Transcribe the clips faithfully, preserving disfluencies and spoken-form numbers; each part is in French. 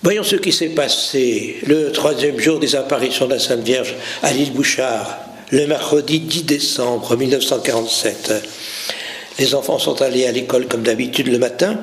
Voyons ce qui s'est passé le troisième jour des apparitions de la Sainte Vierge à l'île Bouchard, le mercredi dix décembre mille neuf cent quarante-sept. Les enfants sont allés à l'école comme d'habitude le matin,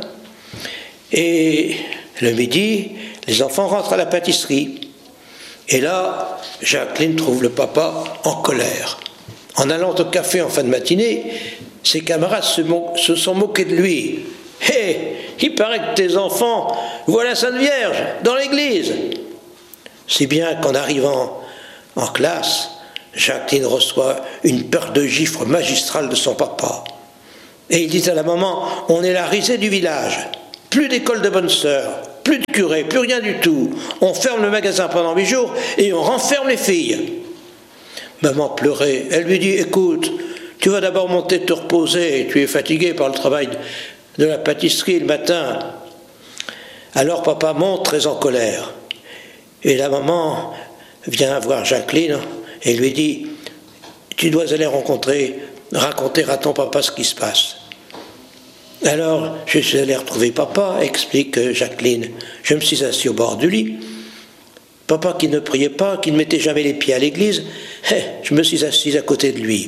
et le midi, les enfants rentrent à la pâtisserie. Et là, Jacqueline trouve le papa en colère. En allant au café en fin de matinée, ses camarades se, mo- se sont moqués de lui. « Hé, hey, il paraît que tes enfants voient la Sainte Vierge dans l'église !» Si bien qu'en arrivant en classe, Jacqueline reçoit une peur de gifle magistrale de son papa. Et il dit à la maman, « On est la risée du village. Plus d'école de bonnes sœurs, plus de curé, plus rien du tout. On ferme le magasin pendant huit jours et on renferme les filles. » Maman pleurait. Elle lui dit, « Écoute, tu vas d'abord monter te reposer. Tu es fatigué par le travail de la pâtisserie le matin. » Alors papa monte très en colère. Et la maman vient voir Jacqueline et lui dit, « Tu dois aller rencontrer, raconter à ton papa ce qui se passe. » Alors, je suis allé retrouver papa, explique Jacqueline. Je me suis assis au bord du lit. Papa qui ne priait pas, qui ne mettait jamais les pieds à l'église, je me suis assis à côté de lui.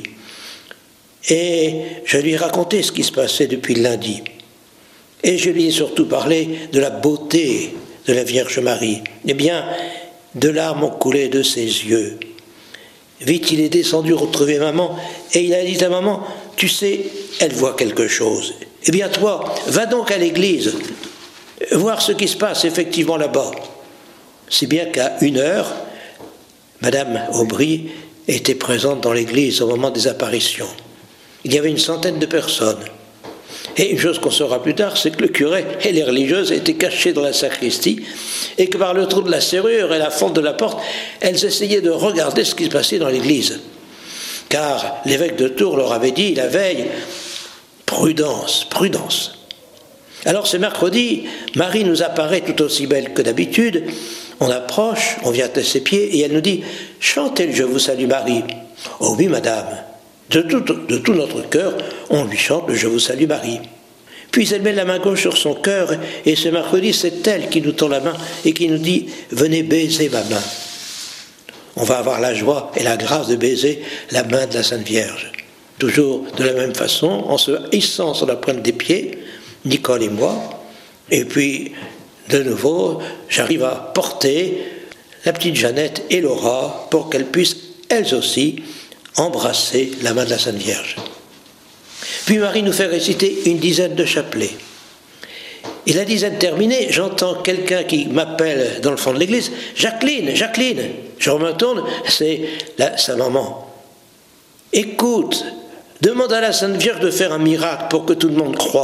Et je lui ai raconté ce qui se passait depuis le lundi. Et je lui ai surtout parlé de la beauté de la Vierge Marie. Eh bien, de larmes ont coulé de ses yeux. Vite, il est descendu retrouver maman et il a dit à maman, « Tu sais, elle voit quelque chose. Eh bien toi, va donc à l'église, voir ce qui se passe effectivement là-bas. » Si bien qu'à une heure, Madame Aubry était présente dans l'église au moment des apparitions. Il y avait une centaine de personnes. Et une chose qu'on saura plus tard, c'est que le curé et les religieuses étaient cachés dans la sacristie et que par le trou de la serrure et la fente de la porte, elles essayaient de regarder ce qui se passait dans l'église. Car l'évêque de Tours leur avait dit la veille, prudence, prudence. Alors ce mercredi, Marie nous apparaît tout aussi belle que d'habitude. On approche, on vient à ses pieds et elle nous dit « Chantez le Je vous salue Marie ». « Oh oui, madame ». De tout, de tout notre cœur, on lui chante le Je vous salue Marie. Puis elle met la main gauche sur son cœur et ce mercredi, c'est elle qui nous tend la main et qui nous dit « Venez baiser ma main ». On va avoir la joie et la grâce de baiser la main de la Sainte Vierge. Toujours de la même façon, en se hissant sur la pointe des pieds, Nicole et moi. Et puis, de nouveau, j'arrive à porter la petite Jeannette et Laura pour qu'elles puissent, elles aussi, embrasser la main de la Sainte Vierge. Puis Marie nous fait réciter une dizaine de chapelets. Et la dizaine terminée, j'entends quelqu'un qui m'appelle dans le fond de l'église, « Jacqueline, Jacqueline !» Je me tourne, c'est la, sa maman. « Écoute, demande à la Sainte Vierge de faire un miracle pour que tout le monde croie. »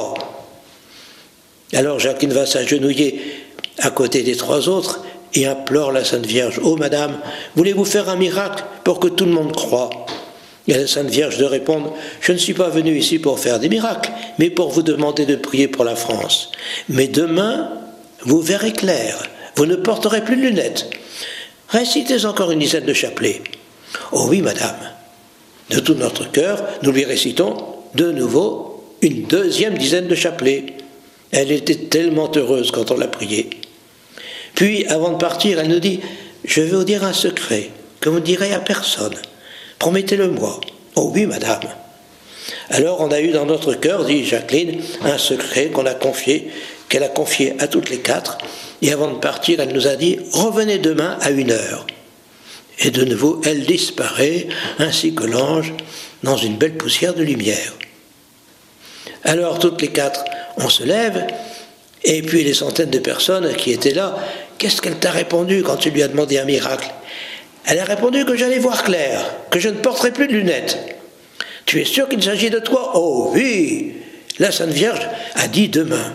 Alors Jacqueline va s'agenouiller à côté des trois autres et implore la Sainte Vierge, « Oh madame, voulez-vous faire un miracle pour que tout le monde croie ?» Et la Sainte Vierge de répondre, « Je ne suis pas venue ici pour faire des miracles, mais pour vous demander de prier pour la France. Mais demain, vous verrez clair, vous ne porterez plus de lunettes. Récitez encore une dizaine de chapelets. » « Oh oui, madame. » De tout notre cœur, nous lui récitons de nouveau une deuxième dizaine de chapelets. Elle était tellement heureuse quand on l'a priée. Puis, avant de partir, elle nous dit, « Je vais vous dire un secret que vous ne direz à personne. Promettez-le-moi. » « Oh oui, madame. » Alors on a eu dans notre cœur, dit Jacqueline, un secret qu'on a confié, qu'elle a confié à toutes les quatre. Et avant de partir, elle nous a dit, « Revenez demain à une heure. » Et de nouveau, elle disparaît, ainsi que l'ange, dans une belle poussière de lumière. Alors toutes les quatre, on se lève, et puis les centaines de personnes qui étaient là, qu'est-ce qu'elle t'a répondu quand tu lui as demandé un miracle ? Elle a répondu que j'allais voir clair, que je ne porterai plus de lunettes. Tu es sûr qu'il s'agit de toi ? Oh oui ! La Sainte Vierge a dit demain.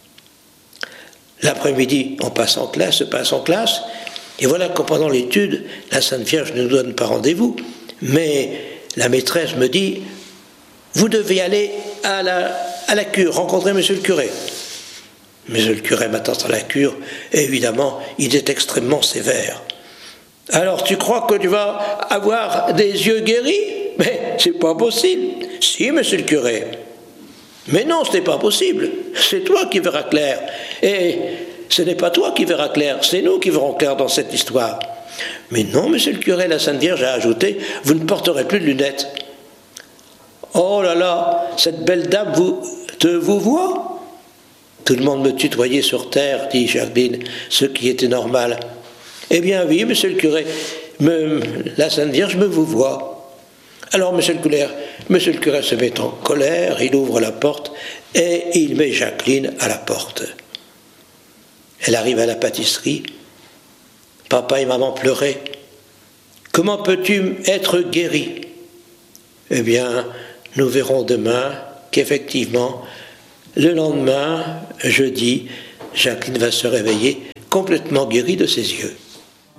L'après-midi, on passe en classe, se passe en classe, et voilà que pendant l'étude, la Sainte Vierge ne nous donne pas rendez-vous, mais la maîtresse me dit, vous devez aller à la, à la cure, rencontrer monsieur le curé. Monsieur le curé m'attend à la cure, et évidemment, il est extrêmement sévère. Alors, tu crois que tu vas avoir des yeux guéris ? Mais c'est pas possible. Si, monsieur le curé. Mais non, ce n'est pas possible. C'est toi qui verras clair. Et ce n'est pas toi qui verras clair, c'est nous qui verrons clair dans cette histoire. Mais non, monsieur le curé, la Sainte Vierge a ajouté, vous ne porterez plus de lunettes. Oh là là, cette belle dame vous, te vous voit? Tout le monde me tutoyait sur terre, dit Jacqueline, ce qui était normal. Eh bien oui, monsieur le curé, me, la Sainte Vierge me vous voit. Alors, monsieur le curé, monsieur le curé se met en colère, il ouvre la porte et il met Jacqueline à la porte. Elle arrive à la pâtisserie. Papa et maman pleuraient. Comment peux-tu être guéri? Eh bien, nous verrons demain qu'effectivement, le lendemain, jeudi, Jacqueline va se réveiller complètement guérie de ses yeux.